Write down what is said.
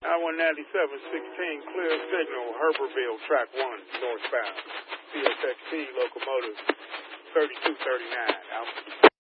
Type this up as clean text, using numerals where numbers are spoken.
I-197-16, clear signal, Herberville, track 1, northbound. CSXT locomotive 3239, out.